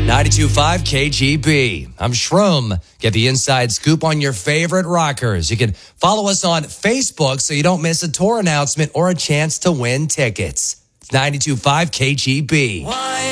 92.5 KGB. I'm Shroom. Get the inside scoop on your favorite rockers. You can follow us on Facebook so you don't miss a tour announcement or a chance to win tickets. It's 92.5 KGB.